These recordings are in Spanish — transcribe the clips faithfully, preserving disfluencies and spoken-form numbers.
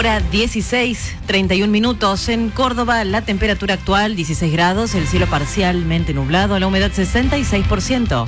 Hora dieciséis, treinta y un minutos. En Córdoba, la temperatura actual dieciséis grados, el cielo parcialmente nublado, la humedad sesenta y seis por ciento.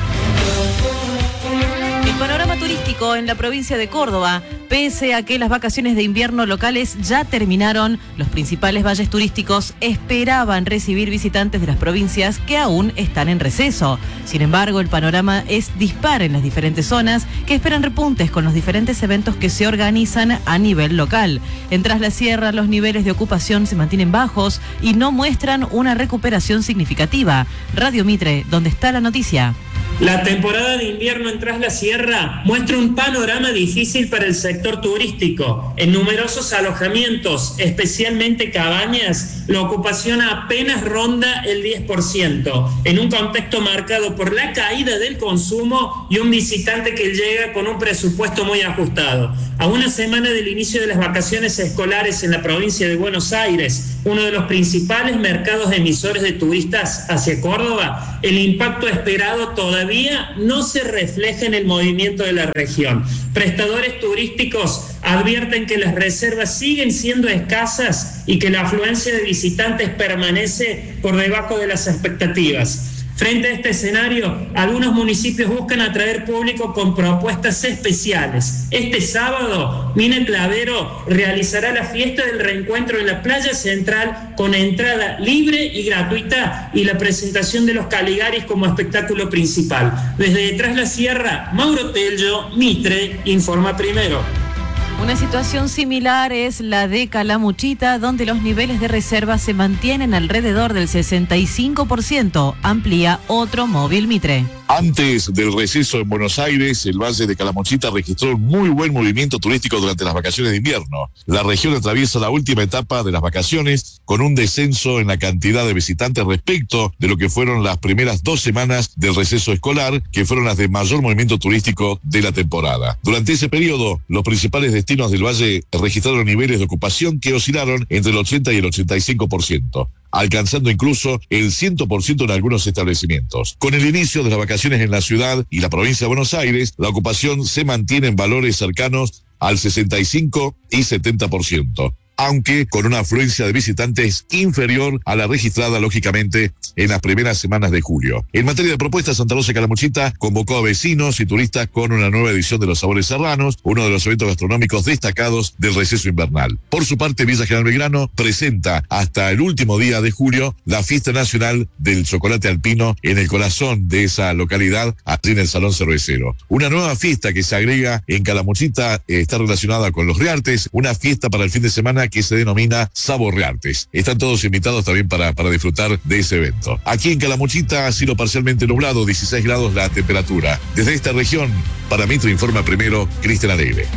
El panorama turístico en la provincia de Córdoba, pese a que las vacaciones de invierno locales ya terminaron, los principales valles turísticos esperaban recibir visitantes de las provincias que aún están en receso. Sin embargo, el panorama es dispar en las diferentes zonas que esperan repuntes con los diferentes eventos que se organizan a nivel local. En Tras la Sierra, los niveles de ocupación se mantienen bajos y no muestran una recuperación significativa. Radio Mitre, donde está la noticia. La temporada de invierno en Tras la Sierra muestra un panorama difícil para el sector turístico. En numerosos alojamientos, especialmente cabañas, la ocupación apenas ronda el diez por ciento, en un contexto marcado por la caída del consumo y un visitante que llega con un presupuesto muy ajustado. A una semana del inicio de las vacaciones escolares en la provincia de Buenos Aires, uno de los principales mercados emisores de turistas hacia Córdoba, el impacto esperado todavía no se refleja en el movimiento de la región. Prestadores turísticos advierten que las reservas siguen siendo escasas y que la afluencia de visitantes permanece por debajo de las expectativas. Frente a este escenario, algunos municipios buscan atraer público con propuestas especiales. Este sábado, Mina Clavero realizará la fiesta del reencuentro en la Playa Central con entrada libre y gratuita y la presentación de los Caligaris como espectáculo principal. Desde Tras la Sierra, Mauro Tello, Mitre, informa primero. Una situación similar es la de Calamuchita, donde los niveles de reserva se mantienen alrededor del sesenta y cinco por ciento. Amplía otro móvil Mitre. Antes del receso en Buenos Aires, el Valle de Calamuchita registró un muy buen movimiento turístico durante las vacaciones de invierno. La región atraviesa la última etapa de las vacaciones con un descenso en la cantidad de visitantes respecto de lo que fueron las primeras dos semanas del receso escolar, que fueron las de mayor movimiento turístico de la temporada. Durante ese periodo, los principales destinos del Valle registraron niveles de ocupación que oscilaron entre el ochenta y el ochenta y cinco por ciento. Alcanzando incluso el cien por ciento en algunos establecimientos. Con el inicio de las vacaciones en la ciudad y la provincia de Buenos Aires, la ocupación se mantiene en valores cercanos al sesenta y cinco y setenta por ciento. Aunque con una afluencia de visitantes inferior a la registrada, lógicamente, en las primeras semanas de julio. En materia de propuestas, Santa Rosa de Calamuchita convocó a vecinos y turistas con una nueva edición de los Sabores Serranos, uno de los eventos gastronómicos destacados del receso invernal. Por su parte, Villa General Belgrano presenta hasta el último día de julio la fiesta nacional del chocolate alpino en el corazón de esa localidad, allí en el Salón Cervecero. Una nueva fiesta que se agrega en Calamuchita eh, está relacionada con los Reartes, una fiesta para el fin de semana que se denomina Sabor Reartes. Están todos invitados también para, para disfrutar de ese evento. Aquí en Calamuchita, cielo parcialmente nublado, dieciséis grados la temperatura. Desde esta región, para Mitre informa primero Cristian Alegre.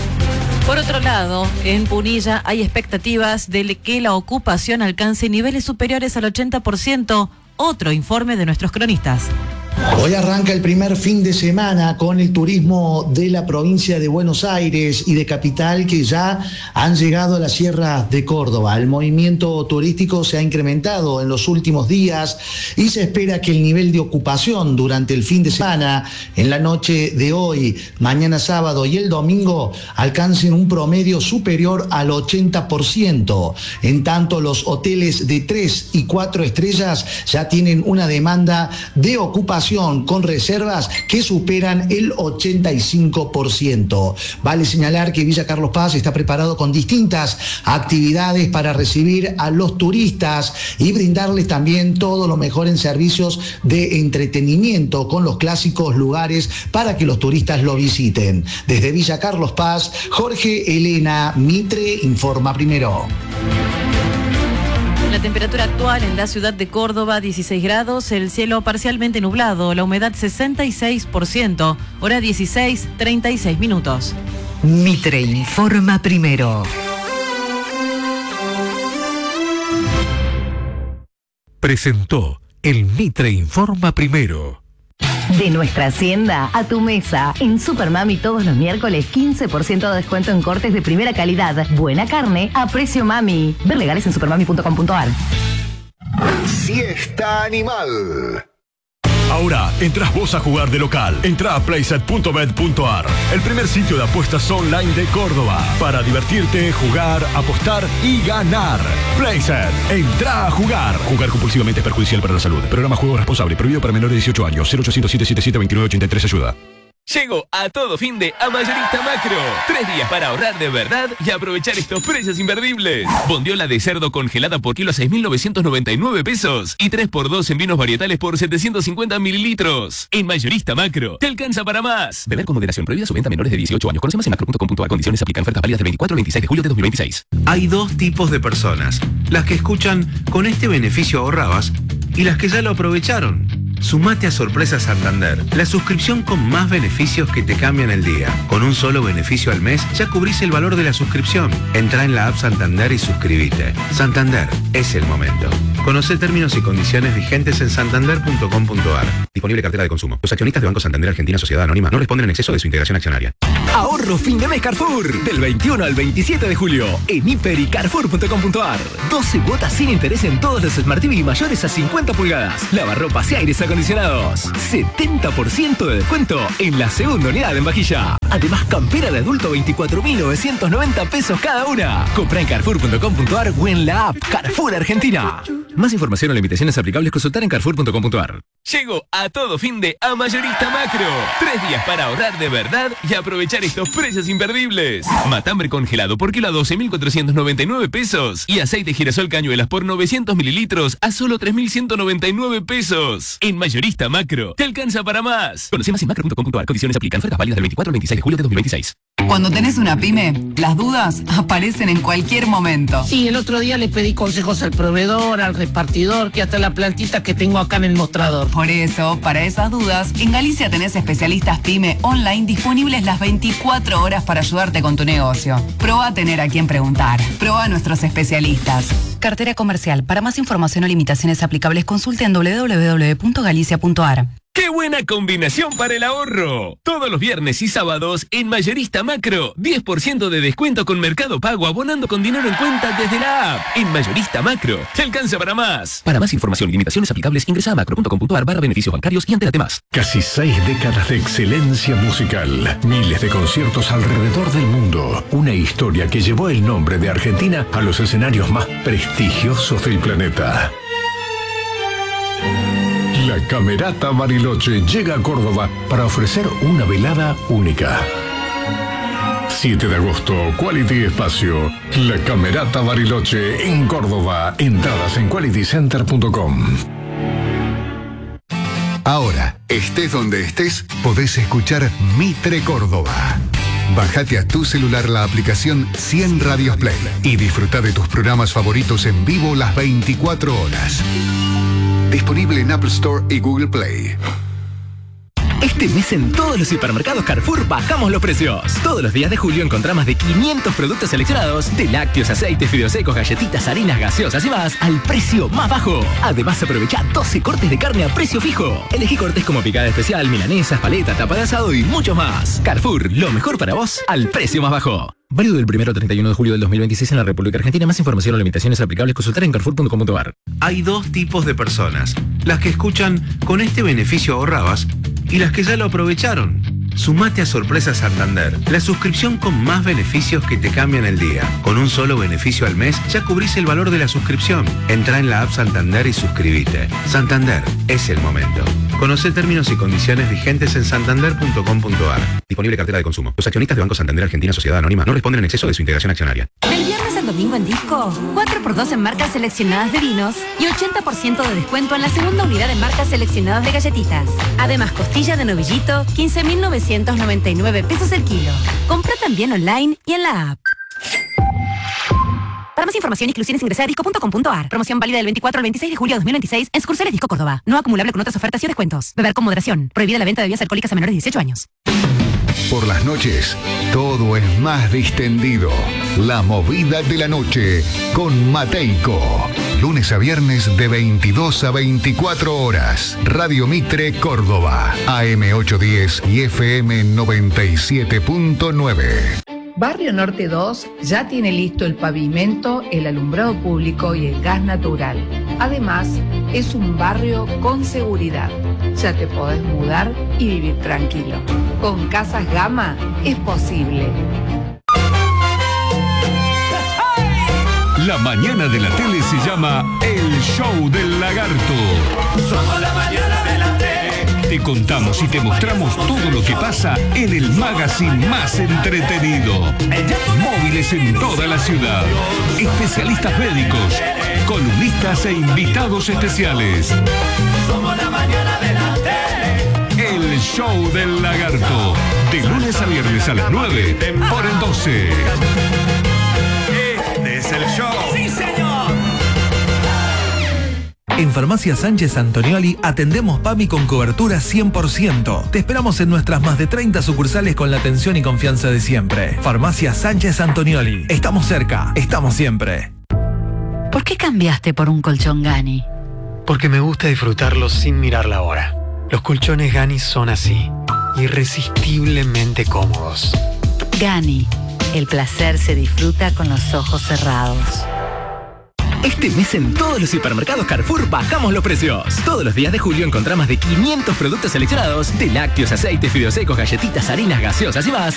Por otro lado, en Punilla hay expectativas de que la ocupación alcance niveles superiores al ochenta por ciento. Otro informe de nuestros cronistas. Hoy arranca el primer fin de semana con el turismo de la provincia de Buenos Aires y de Capital, que ya han llegado a las sierras de Córdoba. El movimiento turístico se ha incrementado en los últimos días y se espera que el nivel de ocupación durante el fin de semana, en la noche de hoy, mañana sábado y el domingo, alcancen un promedio superior al ochenta por ciento. En tanto, los hoteles de tres y cuatro estrellas ya tienen una demanda de ocupación con reservas que superan el ochenta y cinco por ciento. Vale señalar que Villa Carlos Paz está preparado con distintas actividades para recibir a los turistas y brindarles también todo lo mejor en servicios de entretenimiento con los clásicos lugares para que los turistas lo visiten. Desde Villa Carlos Paz, Jorge Elena, Mitre informa primero. La temperatura actual en la ciudad de Córdoba, dieciséis grados, el cielo parcialmente nublado, la humedad sesenta y seis por ciento, hora dieciséis, treinta y seis minutos. Mitre informa primero. Presentó el Mitre informa primero. De nuestra hacienda a tu mesa. En Supermami todos los miércoles quince por ciento de descuento en cortes de primera calidad. Buena carne a precio mami. Ver legales en supermami punto com punto ar. Siesta Animal. Ahora, entrás vos a jugar de local. Entrá a playset punto bet punto ar, el primer sitio de apuestas online de Córdoba. Para divertirte, jugar, apostar y ganar. Playset, entrá a jugar. Jugar compulsivamente es perjudicial para la salud. Programa Juego Responsable, prohibido para menores de dieciocho años. cero ochocientos, setecientos setenta y siete, veintinueve ochenta y tres, ayuda. Llego a todo fin de a Mayorista Macro. Tres días para ahorrar de verdad y aprovechar estos precios imperdibles. Bondiola de cerdo congelada por kilo a seis mil novecientos noventa y nueve pesos. Y tres por dos en vinos varietales por setecientos cincuenta mililitros. En Mayorista Macro, te alcanza para más. Beber con moderación, prohibida su venta a menores de dieciocho años. Conoce más en macro punto com punto ar. Condiciones aplican. Ofertas válidas del veinticuatro al veintiséis de julio de dos mil veintiséis. Hay dos tipos de personas. Las que escuchan con este beneficio ahorrabas y las que ya lo aprovecharon. Sumate a Sorpresa Santander, la suscripción con más beneficios que te cambian el día. Con un solo beneficio al mes ya cubrís el valor de la suscripción. Entrá en la app Santander y suscríbete. Santander, es el momento. Conoce términos y condiciones vigentes en santander punto com punto ar. Disponible cartera de consumo. Los accionistas de Banco Santander Argentina Sociedad Anónima no responden en exceso de su integración accionaria. Ahorro fin de mes Carrefour. Del veintiuno al veintisiete de julio. En hiper y carrefour punto com punto ar. doce cuotas sin interés en todos los Smart T V mayores a cincuenta pulgadas. Lavarropas y aires acondicionados. setenta por ciento de descuento en la segunda unidad en vajilla. Además, campera de adulto veinticuatro mil novecientos noventa pesos cada una. Compra en carrefour punto com punto ar o en la app Carrefour Argentina. Más información o limitaciones aplicables consultar en carrefour punto com punto ar. Llego a todo fin de a Mayorista Macro. Tres días para ahorrar de verdad y aprovechar estos precios imperdibles. Matambre congelado por kilo a doce mil cuatrocientos noventa y nueve pesos. Y aceite girasol cañuelas por novecientos mililitros a solo tres mil ciento noventa y nueve pesos. En Mayorista Macro, te alcanza para más. Conoce más en macro punto com punto ar. Condiciones aplican. Ofertas válidas del veinticuatro al veintiséis de julio de dos mil veintiséis. Cuando tenés una pyme, las dudas aparecen en cualquier momento. Sí, el otro día le pedí consejos al proveedor, al repartidor, que hasta la plantita que tengo acá en el mostrador. Por eso, para esas dudas, en Galicia tenés especialistas pyme online disponibles las veinticuatro horas para ayudarte con tu negocio. Probá a tener a quien preguntar. Probá a nuestros especialistas. Cartera comercial. Para más información o limitaciones aplicables, consulte en doble u doble u doble u punto galicia punto ar. ¡Qué buena combinación para el ahorro! Todos los viernes y sábados en Mayorista Macro, diez por ciento de descuento con Mercado Pago abonando con dinero en cuenta desde la app. En Mayorista Macro, te alcanza para más. Para más información y limitaciones aplicables, ingresa a macro punto com punto ar barra beneficios bancarios y entérate más. Casi seis décadas de excelencia musical, miles de conciertos alrededor del mundo, una historia que llevó el nombre de Argentina a los escenarios más prestigiosos del planeta. La Camerata Bariloche llega a Córdoba para ofrecer una velada única. siete de agosto, Quality Espacio. La Camerata Bariloche en Córdoba. Entradas en quality center punto com. Ahora, estés donde estés, podés escuchar Mitre Córdoba. Bájate a tu celular la aplicación cien Radios Play y disfruta de tus programas favoritos en vivo las veinticuatro horas. Disponible en Apple Store y Google Play. Este mes en todos los hipermercados Carrefour bajamos los precios. Todos los días de julio encontrá más de quinientos productos seleccionados de lácteos, aceites, fideos secos, galletitas, harinas, gaseosas y más al precio más bajo. Además aprovecha doce cortes de carne a precio fijo. Elegí cortes como picada especial, milanesas, paleta, tapa de asado y mucho más. Carrefour, lo mejor para vos al precio más bajo. Válido del primero al treinta y uno de julio del dos mil veintiséis en la República Argentina. Más información o limitaciones aplicables consultar en carrefour punto com punto ar. Hay dos tipos de personas. Las que escuchan con este beneficio ahorrabas y las que ya lo aprovecharon. Sumate a Sorpresa Santander, la suscripción con más beneficios que te cambian el día. Con un solo beneficio al mes ya cubrís el valor de la suscripción. Entrá en la app Santander y suscríbete. Santander, es el momento. Conoce términos y condiciones vigentes en santander punto com punto ar. Disponible cartera de consumo. Los accionistas de Banco Santander Argentina Sociedad Anónima no responden en exceso de su integración accionaria. Del viernes al domingo en Disco, cuatro por dos en marcas seleccionadas de vinos y ochenta por ciento de descuento en la segunda unidad en marcas seleccionadas de galletitas. Además, costilla de novillito, quince mil novecientos noventa y nueve pesos el kilo. Compra también online y en la app. Para más información y exclusiones ingresa a disco punto com punto ar. Promoción válida del veinticuatro al veintiséis de julio de dos mil veintiséis en sucursales Disco Córdoba. No acumulable con otras ofertas y descuentos. Beber con moderación. Prohibida la venta de bebidas alcohólicas a menores de dieciocho años. Por las noches, todo es más distendido. La movida de la noche con Mateico. Lunes a viernes de veintidós a veinticuatro horas. Radio Mitre Córdoba. A M ochocientos diez y F M noventa y siete punto nueve. Barrio Norte dos ya tiene listo el pavimento, el alumbrado público y el gas natural. Además, es un barrio con seguridad. ya te podés mudar y vivir tranquilo. Con Casas Gama es posible. La mañana de la tele se llama El Show del Lagarto. Somos la mañana de la tele. Te contamos y te mostramos todo lo que pasa en el magazine más entretenido. Móviles en toda la ciudad. Especialistas médicos, columnistas e invitados especiales. Somos la mañana de la tele. El Show del Lagarto. De lunes a viernes a las nueve por el doce. Este es el show. ¡Sí, señor! En Farmacia Sánchez Antonioli atendemos PAMI con cobertura cien por ciento. Te esperamos en nuestras más de treinta sucursales con la atención y confianza de siempre. Farmacia Sánchez Antonioli. Estamos cerca, estamos siempre. ¿Por qué cambiaste por un colchón Gani? Porque me gusta disfrutarlo sin mirar la hora. Los colchones Gani son así, irresistiblemente cómodos. Gani, el placer se disfruta con los ojos cerrados. Este mes en todos los hipermercados Carrefour bajamos los precios. Todos los días de julio encontrás más de quinientos productos seleccionados de lácteos, aceites, fideos secos, galletitas, harinas gaseosas y más